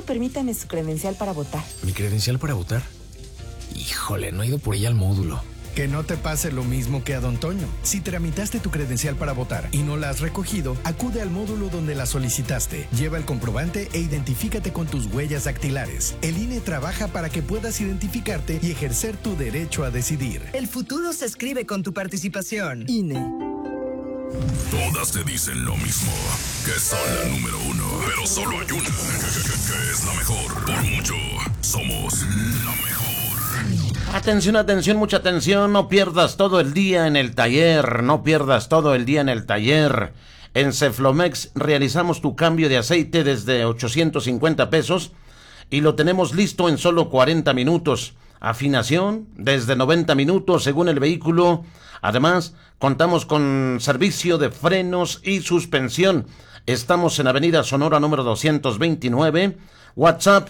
permítame su credencial para votar. ¿Mi credencial para votar? Híjole, no he ido por ella al módulo. Que no te pase lo mismo que a Don Toño. Si tramitaste tu credencial para votar y no la has recogido, acude al módulo donde la solicitaste. Lleva el comprobante e identifícate con tus huellas dactilares. El INE trabaja para que puedas identificarte y ejercer tu derecho a decidir. El futuro se escribe con tu participación. INE. Todas te dicen lo mismo, que son la número uno, pero solo hay una, que es la mejor. Por mucho, somos la mejor. Atención, atención, mucha atención. No pierdas todo el día en el taller. No pierdas todo el día en el taller. En Ceflomex realizamos tu cambio de aceite desde 850 pesos y lo tenemos listo en solo 40 minutos. Afinación desde 90 minutos según el vehículo. Además, contamos con servicio de frenos y suspensión. Estamos en Avenida Sonora número 229. WhatsApp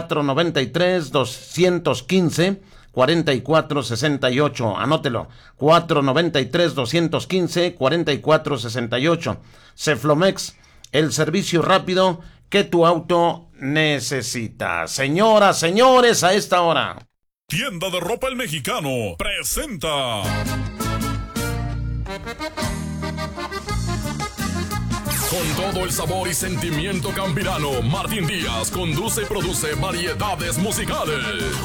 493-215-4468. Anótelo. 493-215-4468. Ceflomex, el servicio rápido que tu auto necesita. Señoras, señores, a esta hora. Tienda de Ropa El Mexicano presenta. Con todo el sabor y sentimiento campirano, Martín Díaz conduce y produce variedades musicales.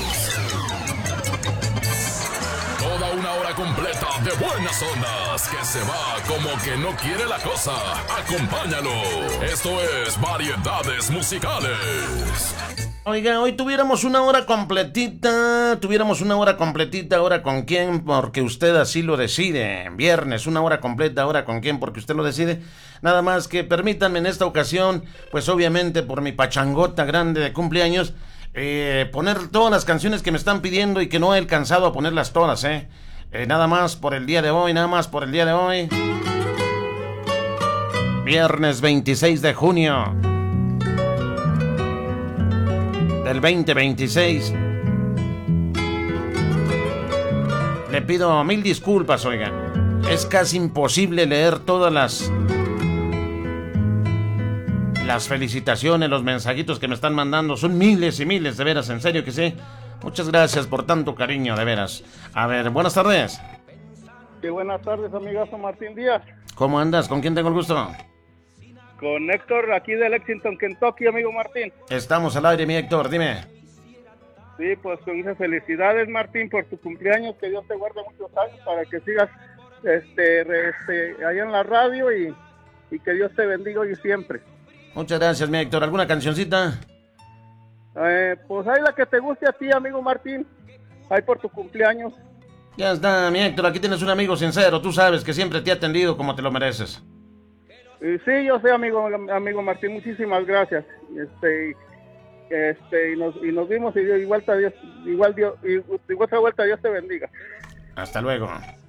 Toda una hora completa de buenas ondas, que se va como que no quiere la cosa. Acompáñalo. Esto es Variedades Musicales. Oiga, hoy tuviéramos una hora completita, ahora con quién, porque usted así lo decide. Viernes, una hora completa, ahora con quién, porque usted lo decide. Nada más que permítanme en esta ocasión, pues obviamente por mi pachangota grande de cumpleaños, poner todas las canciones que me están pidiendo y que no he alcanzado a ponerlas todas, nada más por el día de hoy. Viernes 26 de junio. Del 2026. Le pido 1000 disculpas, oiga. Es casi imposible leer todas las felicitaciones, los mensajitos que me están mandando. Son miles y miles, de veras, en serio que sí. Muchas gracias por tanto cariño, de veras. A ver, buenas tardes. Sí, buenas tardes, amigazo Martín Díaz. ¿Cómo andas? ¿Con quién tengo el gusto? Con Héctor, aquí de Lexington, Kentucky, amigo Martín. Estamos al aire, mi Héctor, dime. Sí, pues con muchas felicidades, Martín, por tu cumpleaños. Que Dios te guarde muchos años para que sigas allá en la radio y que Dios te bendiga hoy y siempre. Muchas gracias, mi Héctor. ¿Alguna cancioncita? Pues hay la que te guste a ti, amigo Martín. Hay por tu cumpleaños. Ya está, mi Héctor. Aquí tienes un amigo sincero. Tú sabes que siempre te ha atendido como te lo mereces. Sí, yo sé, amigo Martín, muchísimas gracias. Y nos vimos y igual otra vuelta Dios te bendiga. Hasta luego.